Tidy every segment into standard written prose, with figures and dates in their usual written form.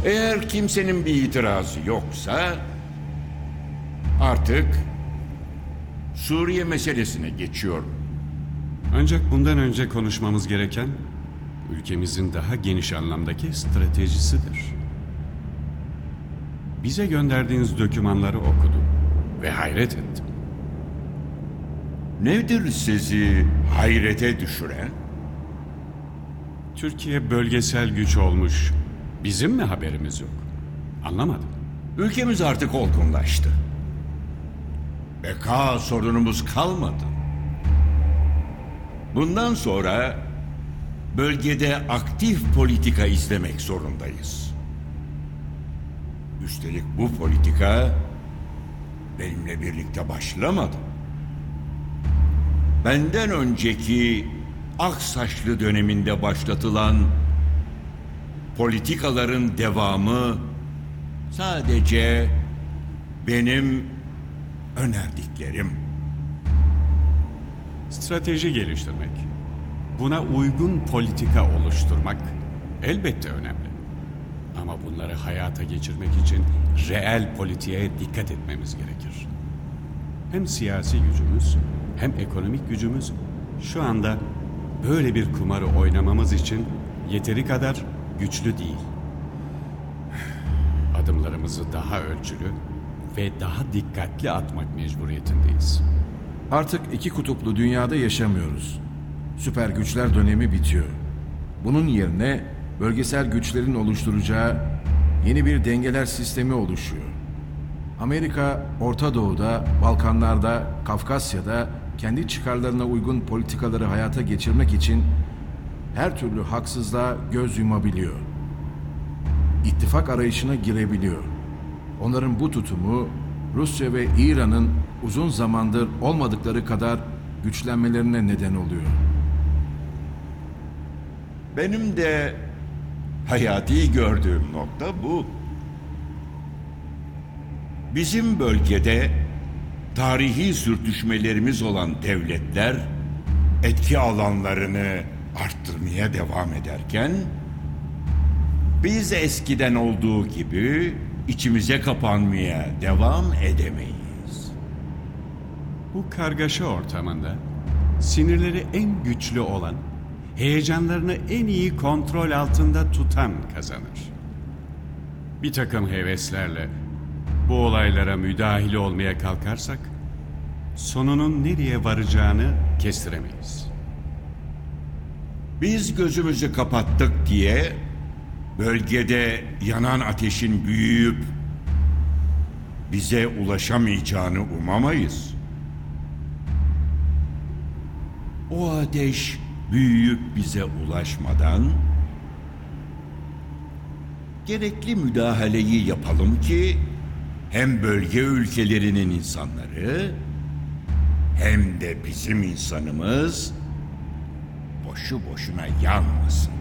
Eğer kimsenin bir itirazı yoksa artık Suriye meselesine geçiyorum. Ancak bundan önce konuşmamız gereken ülkemizin daha geniş anlamdaki stratejisidir. Bize gönderdiğiniz dokümanları okudum ve hayret ettim. Nedir sizi hayrete düşüren? Türkiye bölgesel güç olmuş. Bizim mi haberimiz yok? Anlamadım. Ülkemiz artık olgunlaştı. Beka sorunumuz kalmadı. Bundan sonra bölgede aktif politika izlemek zorundayız. Üstelik bu politika benimle birlikte başlamadı. Benden önceki Aksaçlı döneminde başlatılan politikaların devamı sadece benim önerdiklerim. Strateji geliştirmek, buna uygun politika oluşturmak elbette önemli. Ama bunları hayata geçirmek için reel politiğe dikkat etmemiz gerekir. Hem siyasi gücümüz hem ekonomik gücümüz şu anda böyle bir kumarı oynamamız için yeteri kadar güçlü değil. Adımlarımızı daha ölçülü ve daha dikkatli atmak mecburiyetindeyiz. Artık iki kutuplu dünyada yaşamıyoruz. Süper güçler dönemi bitiyor. Bunun yerine bölgesel güçlerin oluşturacağı yeni bir dengeler sistemi oluşuyor. Amerika, Orta Doğu'da, Balkanlar'da, Kafkasya'da kendi çıkarlarına uygun politikaları hayata geçirmek için her türlü haksızlığa göz yumabiliyor. İttifak arayışına girebiliyor. Onların bu tutumu Rusya ve İran'ın uzun zamandır olmadıkları kadar güçlenmelerine neden oluyor. Benim de hayati gördüğüm nokta bu. Bizim bölgede tarihi sürtüşmelerimiz olan devletler etki alanlarını arttırmaya devam ederken biz eskiden olduğu gibi içimize kapanmaya devam edemeyiz. Bu kargaşa ortamında sinirleri en güçlü olan, heyecanlarını en iyi kontrol altında tutan kazanır. Bir takım heveslerle bu olaylara müdahil olmaya kalkarsak sonunun nereye varacağını kestiremeyiz. Biz gözümüzü kapattık diye bölgede yanan ateşin büyüyüp bize ulaşamayacağını umamayız. O ateş büyüyüp bize ulaşmadan gerekli müdahaleyi yapalım ki hem bölge ülkelerinin insanları hem de bizim insanımız boşu boşuna yanmasın.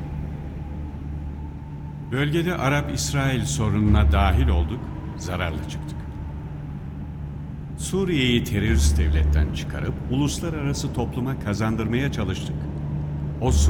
Bölgede Arap-İsrail sorununa dahil olduk, zararlı çıktık. Suriye'yi terörist devletten çıkarıp uluslararası topluma kazandırmaya çalıştık. O